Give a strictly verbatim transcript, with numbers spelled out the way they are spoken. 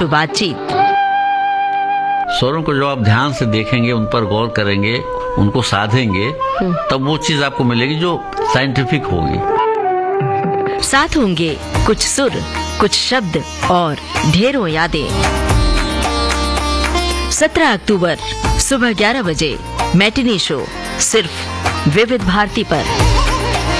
बातचीत। स्वरों को जब आप ध्यान से देखेंगे, उन पर गौर करेंगे, उनको साधेंगे, तब वो चीज आपको मिलेगी जो साइंटिफिक होगी। साथ होंगे कुछ सुर, कुछ शब्द और ढेरों यादें। सत्रह अक्टूबर सुबह ग्यारह बजे मैटिनी शो सिर्फ विविध भारती पर।